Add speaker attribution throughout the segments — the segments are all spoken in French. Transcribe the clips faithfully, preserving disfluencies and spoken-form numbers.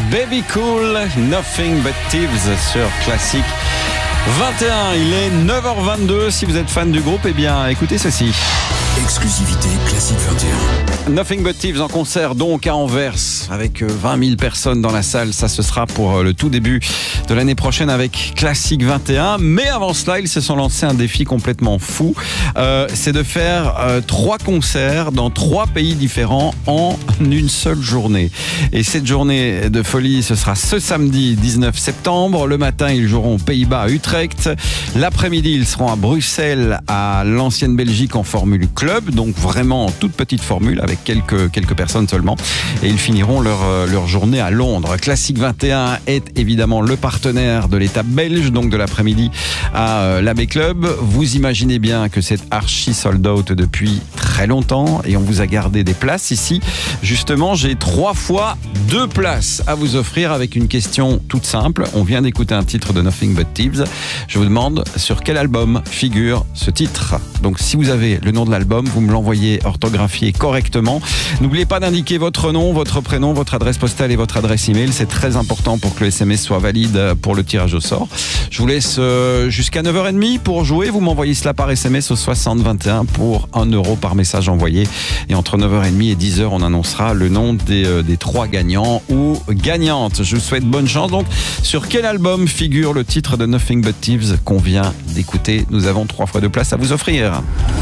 Speaker 1: Baby Cool, Nothing But Thieves sur Classic vingt et un. Il est neuf heures vingt-deux. Si vous êtes fan du groupe, eh bien, écoutez ceci.
Speaker 2: Exclusivité Classic vingt et un.
Speaker 1: Nothing But Thieves en concert donc à Anvers avec vingt mille personnes dans la salle. Ça, ce sera pour le tout début de l'année prochaine avec Classic vingt et un. Mais avant cela, ils se sont lancés un défi complètement fou. Euh, c'est de faire euh, trois concerts dans trois pays différents en une seule journée. Et cette journée de folie, ce sera ce samedi dix-neuf septembre. Le matin, ils joueront aux Pays-Bas à Utrecht. L'après-midi, ils seront à Bruxelles, à l'ancienne Belgique en Formule Club. Donc vraiment en toute petite formule avec quelques, quelques personnes seulement. Et ils finiront leur, leur journée à Londres. Classic vingt et un est évidemment le partenaire de l'étape belge, donc de l'après-midi à l'Abbey Club. Vous imaginez bien que c'est archi sold out depuis très longtemps et on vous a gardé des places ici. Justement, j'ai trois fois deux places à vous offrir avec une question toute simple. On vient d'écouter un titre de Nothing But Thieves. Je vous demande sur quel album figure ce titre. Donc si vous avez le nom de l'album, vous me l'envoyez orthographié correctement. N'oubliez pas d'indiquer votre nom, votre prénom, votre adresse postale et votre adresse email. C'est très important pour que le S M S soit valide pour le tirage au sort. Je vous laisse jusqu'à neuf heures trente pour jouer. Vous m'envoyez cela par S M S au soixante vingt et un pour un euro par message envoyé. Et entre neuf heures trente et dix heures, on annoncera le nom des, euh, des trois gagnants ou gagnantes. Je vous souhaite bonne chance. Donc, sur quel album figure le titre de Nothing But Thieves qu'on vient d'écouter? Nous avons trois fois deux places à vous offrir.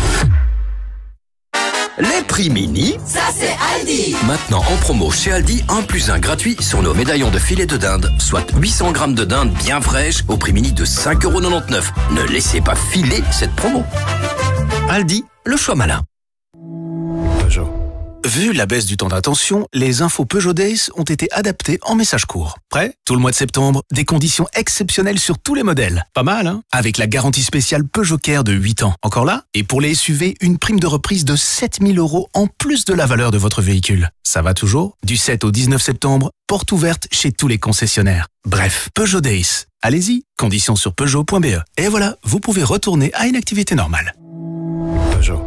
Speaker 2: Les prix mini,
Speaker 3: ça c'est Aldi.
Speaker 2: Maintenant en promo chez Aldi, un plus un gratuit sur nos médaillons de filet de dinde, soit huit cents grammes de dinde bien fraîche au prix mini de cinq euros quatre-vingt-dix-neuf. Ne laissez pas filer cette promo. Aldi, le choix malin.
Speaker 4: Peugeot. Vu la baisse du temps d'attention, les infos Peugeot Days ont été adaptées en message court. Prêt? Tout le mois de septembre, des conditions exceptionnelles sur tous les modèles. Pas mal, hein? Avec la garantie spéciale Peugeot Care de huit ans. Encore là? Et pour les S U V, une prime de reprise de sept mille euros en plus de la valeur de votre véhicule. Ça va toujours? Du sept au dix-neuf septembre, porte ouverte chez tous les concessionnaires. Bref, Peugeot Days. Allez-y, conditions sur peugeot point b e. Et voilà, vous pouvez retourner à une activité normale. Peugeot.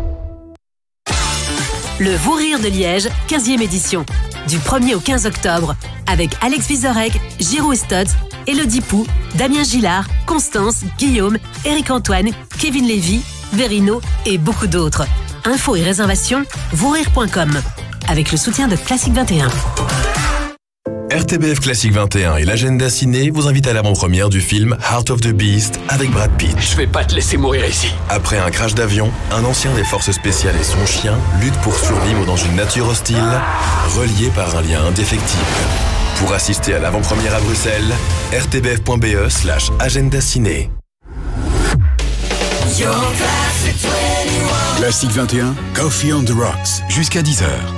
Speaker 5: Le Vous Rire de Liège, quinzième édition. Du premier au quinze octobre. Avec Alex Vizorek, Giroud Stotz, Elodie Pou, Damien Gillard, Constance, Guillaume, Éric Antoine, Kevin Lévy, Verino et beaucoup d'autres. Infos et réservations, vous rire point com. Avec le soutien de Classic vingt et un.
Speaker 6: R T B F Classic vingt et un et l'agenda ciné vous invitent à l'avant-première du film Heart of the Beast avec Brad Pitt.
Speaker 7: Je vais pas te laisser mourir ici.
Speaker 6: Après un crash d'avion, un ancien des forces spéciales et son chien luttent pour survivre dans une nature hostile, reliés par un lien indéfectible. Pour assister à l'avant-première à Bruxelles, r t b f point b e slash agenda ciné.
Speaker 2: Classic vingt et un, Coffee on the Rocks, jusqu'à dix heures.